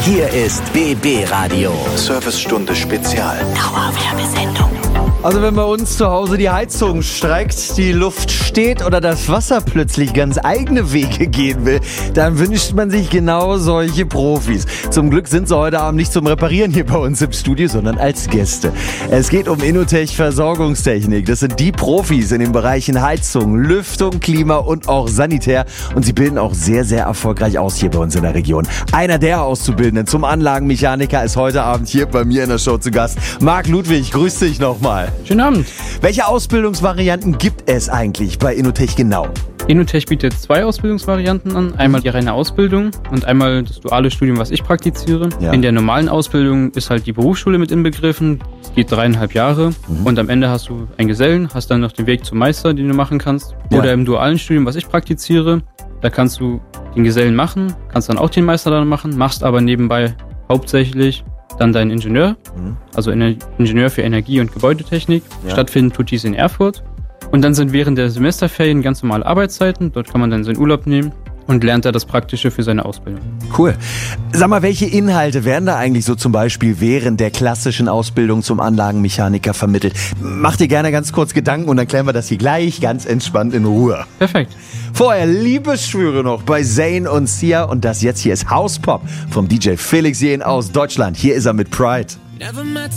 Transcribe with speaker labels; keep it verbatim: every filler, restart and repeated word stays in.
Speaker 1: Hier ist B B Radio.
Speaker 2: Servicestunde Spezial.
Speaker 1: Dauerwerbesendung.
Speaker 3: Also wenn bei uns zu Hause die Heizung streikt, die Luft steht oder das Wasser plötzlich ganz eigene Wege gehen will, dann wünscht man sich genau solche Profis. Zum Glück sind sie heute Abend nicht zum Reparieren hier bei uns im Studio, sondern als Gäste. Es geht um InnoTech Versorgungstechnik. Das sind die Profis in den Bereichen Heizung, Lüftung, Klima und auch Sanitär. Und sie bilden auch sehr, sehr erfolgreich aus hier bei uns in der Region. Einer der Auszubildenden zum Anlagenmechaniker ist heute Abend hier bei mir in der Show zu Gast. Marc Ludwig, grüß dich nochmal.
Speaker 4: Schönen Abend.
Speaker 3: Welche Ausbildungsvarianten gibt es eigentlich bei InnoTech genau?
Speaker 4: InnoTech bietet zwei Ausbildungsvarianten an. Einmal die reine Ausbildung und einmal das duale Studium, was ich praktiziere.
Speaker 3: Ja.
Speaker 4: In der normalen Ausbildung ist halt die Berufsschule mit inbegriffen. Das geht dreieinhalb Jahre. Mhm. Und am Ende hast du einen Gesellen, hast dann noch den Weg zum Meister, den du machen kannst.
Speaker 3: Ja.
Speaker 4: Oder im dualen Studium, was ich praktiziere, da kannst du den Gesellen machen, kannst dann auch den Meister dann machen, machst aber nebenbei hauptsächlich dann dein Ingenieur, mhm. also Ingenieur für Energie- und Gebäudetechnik. Ja. Stattfinden tut dies in Erfurt. Und dann sind während der Semesterferien ganz normale Arbeitszeiten. Dort kann man dann seinen Urlaub nehmen und lernt da das Praktische für seine Ausbildung.
Speaker 3: Cool. Sag mal, welche Inhalte werden da eigentlich so zum Beispiel während der klassischen Ausbildung zum Anlagenmechaniker vermittelt? Mach dir gerne ganz kurz Gedanken und dann klären wir das hier gleich ganz entspannt in Ruhe.
Speaker 4: Perfekt.
Speaker 3: Vorher Liebesschwüre noch bei Zayn und Sia und das jetzt hier ist House Pop vom D J Felix Jähn aus Deutschland. Hier ist er mit Pride.